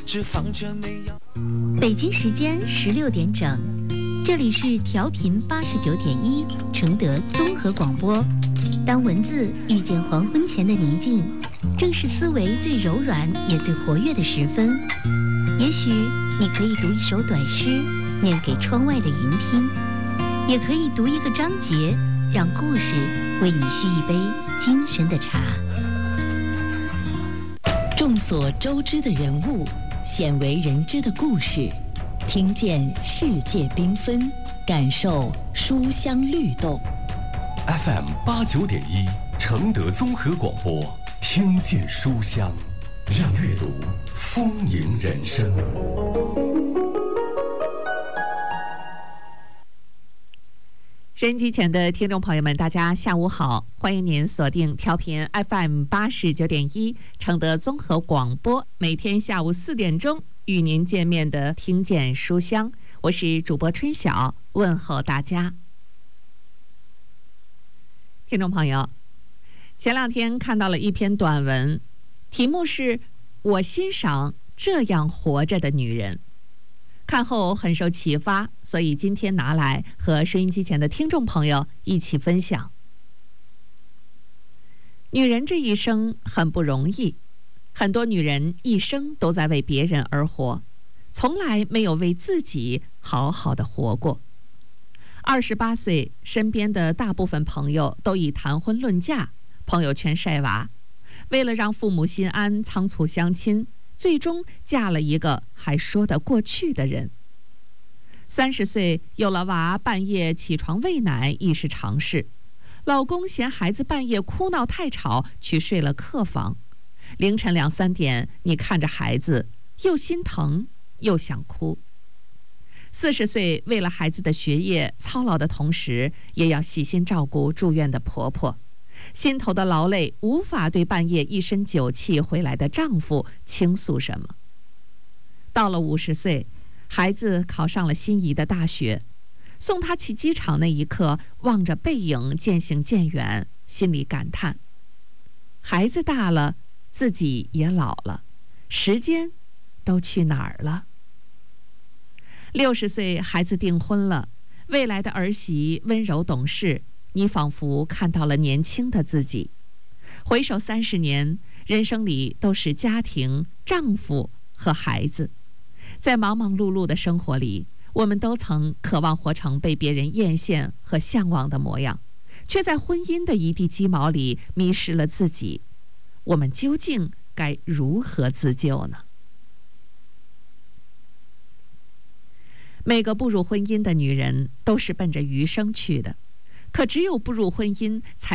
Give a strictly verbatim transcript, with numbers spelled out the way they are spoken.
脂肪却没有。 北京时间十六点整，这里是调频八十九点一承德综合广播。当文字遇见黄昏前的宁静，正是思维最柔软也最活跃的时分。也许你可以读一首短诗，念给窗外的云听，也可以读一个章节，让故事为你续一杯精神的茶。 众所周知的人物，鲜为人知的故事，听见世界缤纷，感受书香律动。 F M 八九点一，承德综合广播，听见书香，让阅读丰盈人生。 收音机前的听众朋友们，大家下午好，欢迎您锁定调频 F M 八十九点一承德综合广播，每天下午四点钟与您见面的听见书香，我是主播春晓，问候大家。听众朋友，前两天看到了一篇短文，题目是我欣赏这样活着的女人，看后很受启发，所以今天拿来和收音机前的听众朋友一起分享。女人这一生很不容易，很多女人一生都在为别人而活，从来没有为自己好好的活过。二十八岁，身边的大部分朋友都已谈婚论嫁，朋友圈晒娃，为了让父母心安，仓促相亲，最终嫁了一个还说得过去的人。三十岁有了娃，半夜起床喂奶亦是常事。老公嫌孩子半夜哭闹太吵，去睡了客房。凌晨两三点，你看着孩子，又心疼又想哭。四十岁为了孩子的学业操劳的同时，也要细心照顾住院的婆婆。心头的劳累无法对半夜一身酒气回来的丈夫倾诉什么。到了五十岁，孩子考上了心仪的大学，送他去机场那一刻，望着背影渐行渐远，心里感叹：孩子大了，自己也老了，时间都去哪儿了？六十岁，孩子订婚了，未来的儿媳温柔懂事，你仿佛看到了年轻的自己。回首三十年，人生里都是家庭、丈夫和孩子。在忙忙碌碌的生活里，我们都曾渴望活成被别人艳羡和向往的模样，却在婚姻的一地鸡毛里迷失了自己。我们究竟该如何自救呢？每个步入婚姻的女人都是奔着余生去的，可只有步入婚姻，才